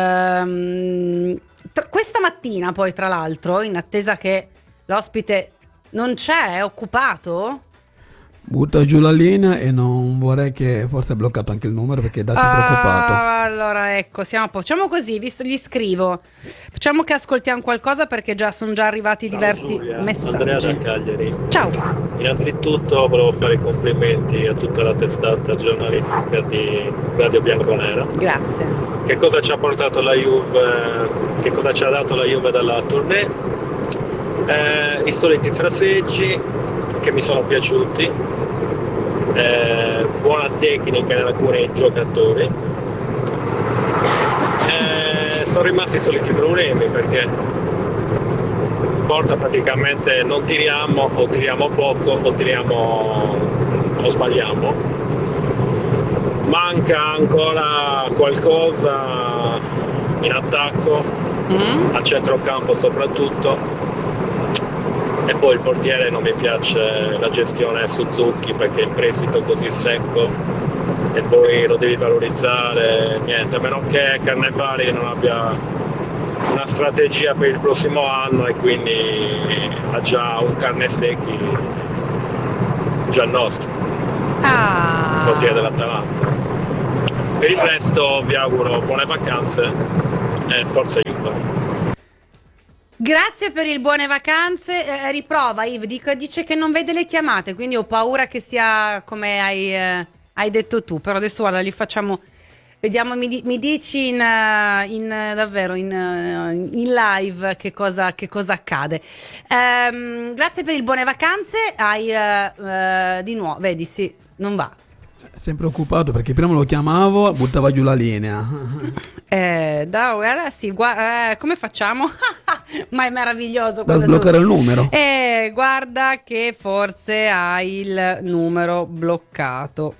Ehm, tra, questa mattina poi, tra l'altro, in attesa che l'ospite non c'è, è occupato? Butta giù la linea, e non vorrei che forse è bloccato anche il numero, perché da si è Ah, preoccupato. allora ecco, siamo a posto. Facciamo così, visto gli scrivo. Facciamo che ascoltiamo qualcosa, perché già sono già arrivati diversi messaggi. Andrea da Cagliari. Ciao. Innanzitutto volevo fare i complimenti a tutta la testata giornalistica di Radio Bianconera. Grazie. Che cosa ci ha portato la Juve, che cosa ci ha dato la Juve dalla tournée? Eh, I soliti fraseggi che mi sono piaciuti, eh, buona tecnica in alcuni giocatori. Eh, sono rimasti i soliti problemi, perché porta praticamente non tiriamo, o tiriamo poco, o tiriamo o sbagliamo. Manca ancora qualcosa in attacco, mm. a centrocampo soprattutto. E poi il portiere, non mi piace la gestione Suzuki, perché il prestito così secco e poi lo devi valorizzare, niente, a meno che Cannavaro non abbia una strategia per il prossimo anno e quindi ha già un carne secchi già il nostro, ah. il portiere dell'Atalanta. Per il resto vi auguro buone vacanze e forza Juve. Grazie per il buone vacanze. Eh, riprova, Yves, dico, dice che non vede le chiamate, quindi ho paura che sia come hai, eh, hai detto tu. Però adesso guarda, li facciamo. Vediamo, mi, di, mi dici in, in davvero in, in live che cosa, che cosa accade. Ehm, grazie per il buone vacanze. Hai uh, uh, di nuovo, vedi, sì, non va. Sempre occupato perché prima lo chiamavo, buttava giù la linea. Eh, da, guarda, sì, guarda, eh, come facciamo? Ma è meraviglioso. Da sbloccare tu... il numero. Eh, guarda che forse hai il numero bloccato.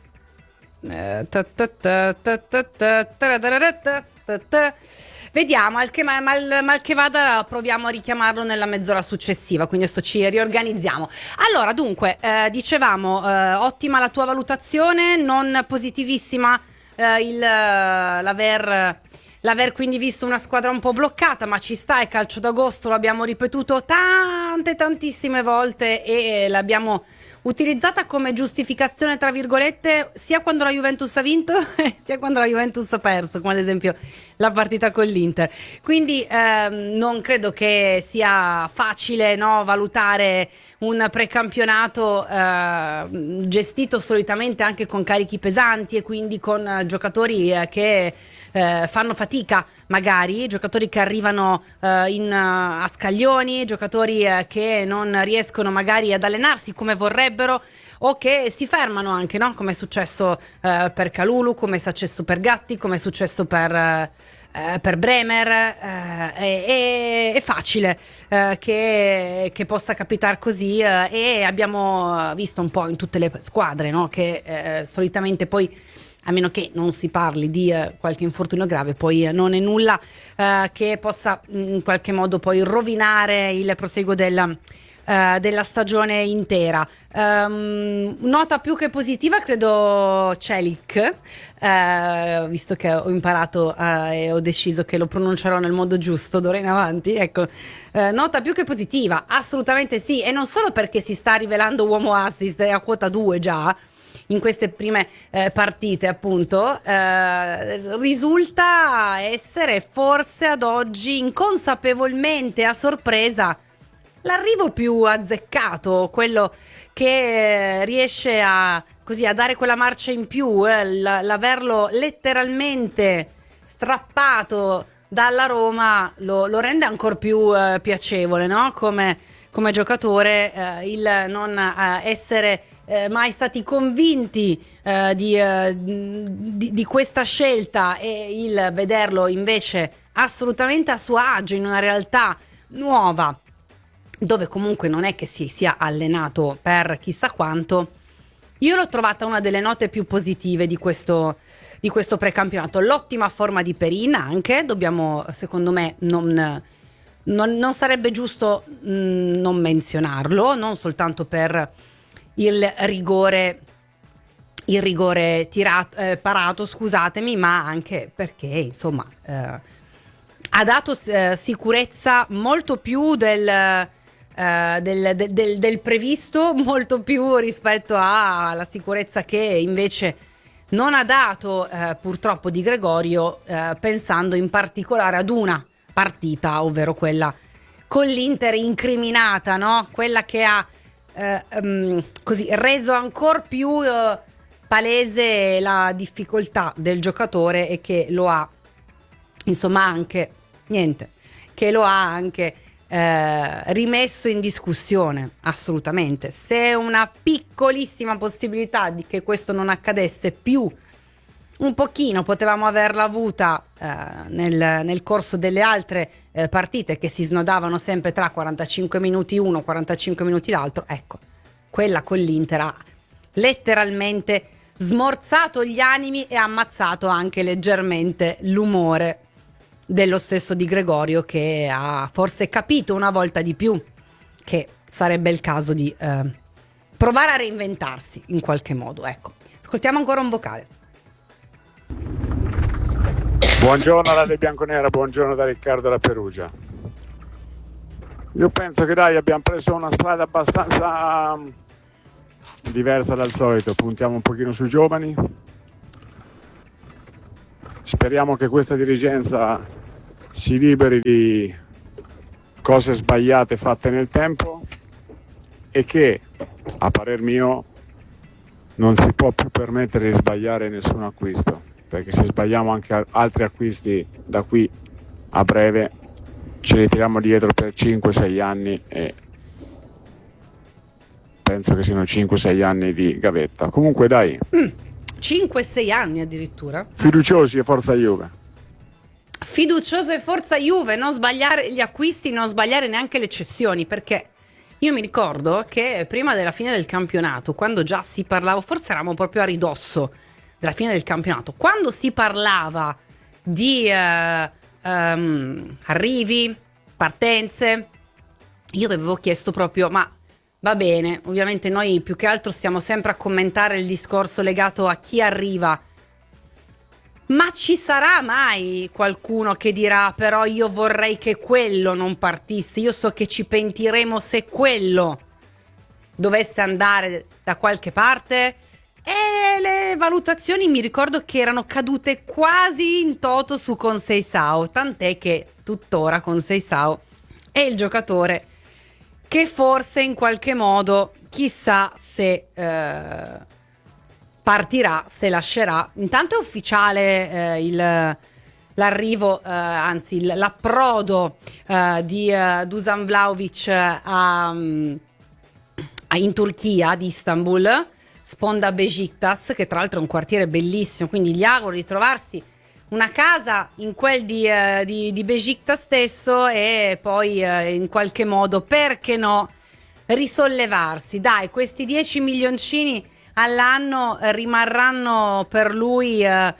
Eh, ta ta ta ta ta ta ta ta ta ta ta. Vediamo, al che, mal, mal che vada proviamo a richiamarlo nella mezz'ora successiva, quindi adesso ci riorganizziamo. Allora, dunque, eh, dicevamo, eh, ottima la tua valutazione, non positivissima eh, il, l'aver, l'aver quindi visto una squadra un po' bloccata, ma ci sta, è calcio d'agosto, l'abbiamo ripetuto tante tantissime volte e l'abbiamo utilizzata come giustificazione tra virgolette sia quando la Juventus ha vinto sia quando la Juventus ha perso, come ad esempio la partita con l'Inter. Quindi ehm, non credo che sia facile, no, valutare un precampionato eh, gestito solitamente anche con carichi pesanti e quindi con eh, giocatori eh, che eh, fanno fatica, magari giocatori che arrivano eh, in, uh, a scaglioni, giocatori eh, che non riescono magari ad allenarsi come vorrebbero o che si fermano anche, no? Come è successo eh, per Kalulu, come è successo per Gatti, come è successo per, eh, per Bremer. Eh, è, è facile eh, che, che possa capitare così eh, e abbiamo visto un po' in tutte le squadre, no? Che eh, solitamente poi, a meno che non si parli di eh, qualche infortunio grave, poi eh, non è nulla eh, che possa in qualche modo poi rovinare il proseguo della, eh, della stagione intera. Um, nota più che positiva credo Celik, eh, visto che ho imparato eh, e ho deciso che lo pronuncerò nel modo giusto d'ora in avanti, ecco, eh, nota più che positiva, assolutamente sì, e non solo perché si sta rivelando uomo assist, è a quota due già in queste prime eh, partite, appunto, eh, risulta essere forse ad oggi inconsapevolmente a sorpresa l'arrivo più azzeccato, quello che riesce a così a dare quella marcia in più, eh, l'averlo letteralmente strappato dalla Roma lo, lo rende ancora più eh, piacevole, no? Come, come giocatore, eh, il non eh, essere Eh, mai stati convinti eh, di, eh, di, di questa scelta e il vederlo invece assolutamente a suo agio in una realtà nuova, dove comunque non è che si sia allenato per chissà quanto, io l'ho trovata una delle note più positive di questo, di questo precampionato. L'ottima forma di Perin anche, dobbiamo, secondo me, non, non, non sarebbe giusto mh, non menzionarlo, non soltanto per il rigore il rigore tirato, eh, parato, scusatemi, ma anche perché insomma eh, ha dato eh, sicurezza molto più del, eh, del, del, del, del previsto, molto più rispetto alla sicurezza che invece non ha dato eh, purtroppo Di Gregorio, eh, pensando in particolare ad una partita, ovvero quella con l'Inter incriminata, no? Quella che ha Eh, um, così reso ancora più uh, palese la difficoltà del giocatore e che lo ha insomma anche niente che lo ha anche eh, rimesso in discussione assolutamente. Se una piccolissima possibilità di che questo non accadesse più un pochino potevamo averla avuta eh, nel, nel corso delle altre eh, partite che si snodavano sempre tra quarantacinque minuti uno, quarantacinque minuti l'altro, ecco, quella con l'Inter ha letteralmente smorzato gli animi e ammazzato anche leggermente l'umore dello stesso Di Gregorio, che ha forse capito una volta di più che sarebbe il caso di eh, provare a reinventarsi in qualche modo. Ecco, ascoltiamo ancora un vocale. Buongiorno Radio Bianconera, buongiorno da Riccardo da Perugia. Io penso che dai abbiamo preso una strada abbastanza diversa dal solito, puntiamo un pochino sui giovani, speriamo che questa dirigenza si liberi di cose sbagliate fatte nel tempo e che, a parer mio, non si può più permettere di sbagliare nessun acquisto, perché se sbagliamo anche altri acquisti da qui a breve ci ritiriamo dietro per cinque sei anni e penso che siano cinque sei anni di gavetta. Comunque dai, cinque sei anni addirittura. Fiduciosi e forza Juve. Fiducioso e forza Juve, non sbagliare gli acquisti, non sbagliare neanche le cessioni, perché io mi ricordo che prima della fine del campionato, quando già si parlava, forse eravamo proprio a ridosso della fine del campionato, quando si parlava di eh, um, arrivi, partenze, io avevo chiesto proprio, ma va bene, ovviamente noi più che altro stiamo sempre a commentare il discorso legato a chi arriva, ma ci sarà mai qualcuno che dirà però io vorrei che quello non partisse, io so che ci pentiremo se quello dovesse andare da qualche parte? E le valutazioni mi ricordo che erano cadute quasi in toto su Conceição, tant'è che tuttora Conceição è il giocatore che forse in qualche modo chissà se eh, partirà, se lascerà. Intanto è ufficiale eh, il, l'arrivo, eh, anzi il, l'approdo eh, di eh, Dusan Vlahovic a, a, in Turchia, di Istanbul, sponda Beşiktaş, che tra l'altro è un quartiere bellissimo, quindi gli auguro di trovarsi una casa in quel di, eh, di, di Beşiktaş stesso e poi eh, in qualche modo, perché no, risollevarsi. Dai, questi dieci milioncini all'anno rimarranno per lui, eh,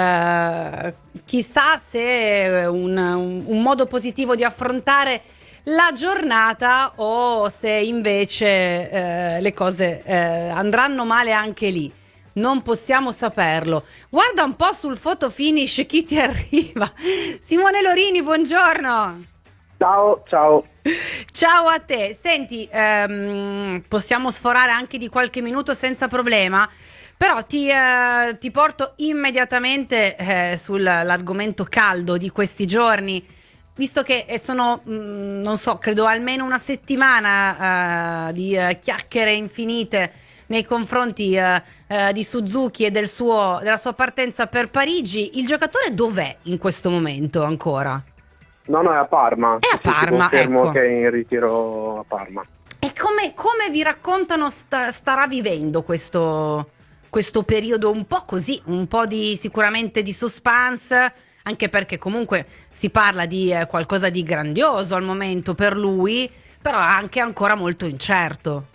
eh, chissà se è un, un, un modo positivo di affrontare la giornata o se invece eh, le cose eh, andranno male anche lì. Non possiamo saperlo. Guarda un po' sul photo finish chi ti arriva. Simone Lorini, buongiorno. Ciao, ciao. Ciao a te. Senti, ehm, possiamo sforare anche di qualche minuto senza problema, però ti, eh, ti porto immediatamente eh, sull'argomento caldo di questi giorni, visto che sono, mh, non so, credo almeno una settimana eh, di eh, chiacchiere infinite nei confronti eh, eh, di Suzuki e del suo, della sua partenza per Parigi. Il giocatore dov'è in questo momento ancora? No, no, è a Parma. È a Parma, sì, confermo ecco. che è in ritiro a Parma. E come, come vi raccontano sta, starà vivendo questo, questo periodo un po' così, un po' di sicuramente di suspense, anche perché comunque si parla di eh, qualcosa di grandioso al momento per lui, però anche ancora molto incerto.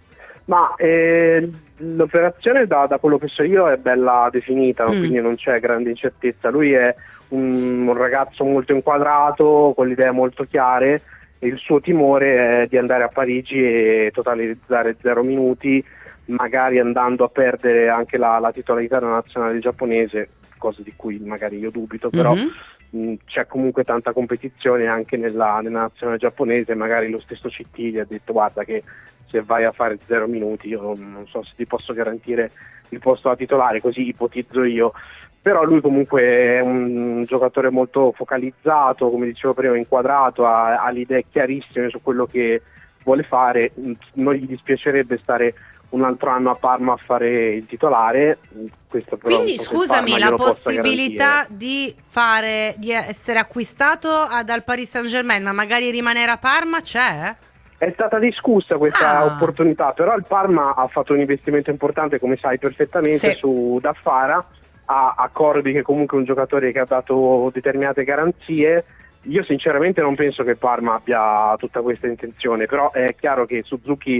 Ma eh, l'operazione da, da quello che so io è bella definita, mm. quindi non c'è grande incertezza. Lui è un, un ragazzo molto inquadrato, con le idee molto chiare, e il suo timore è di andare a Parigi e totalizzare zero minuti, magari andando a perdere anche la, la titolarità della nazionale giapponese, cosa di cui magari io dubito, però mm-hmm. mh, c'è comunque tanta competizione anche nella, nella nazionale giapponese. Magari lo stesso C T gli ha detto: guarda che se vai a fare zero minuti io non, non so se ti posso garantire il posto da titolare, così ipotizzo io. Però lui comunque è un giocatore molto focalizzato, come dicevo prima, inquadrato, ha, ha le idee chiarissime su quello che vuole fare. Non gli dispiacerebbe stare un altro anno a Parma a fare il titolare. Questo però quindi scusami, la possibilità di fare di essere acquistato dal Paris Saint-Germain, ma magari rimanere a Parma c'è? È stata discussa questa ah. opportunità, però il Parma ha fatto un investimento importante, come sai perfettamente, sì. su Daffara, a, a Corbi, che comunque è un giocatore che ha dato determinate garanzie. Io sinceramente non penso che il Parma abbia tutta questa intenzione, però è chiaro che Suzuki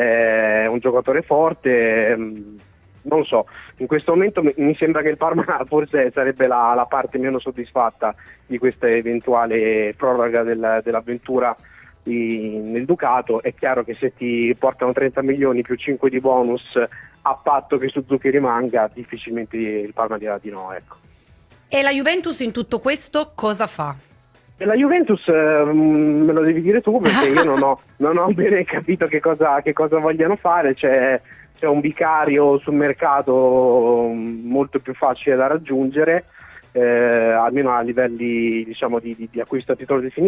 è un giocatore forte. Non so, in questo momento mi sembra che il Parma forse sarebbe la, la parte meno soddisfatta di questa eventuale proroga del, dell'avventura di, nel Ducato. È chiaro che se ti portano trenta milioni più cinque di bonus a patto che Suzuki rimanga, difficilmente il Parma dirà di no, ecco. E la Juventus in tutto questo cosa fa? E la Juventus eh, me lo devi dire tu, perché io non ho, non ho bene capito che cosa, che cosa vogliano fare. C'è, c'è un vicario sul mercato molto più facile da raggiungere, eh, almeno a livelli, diciamo, di, di, di acquisto a titolo definitivo.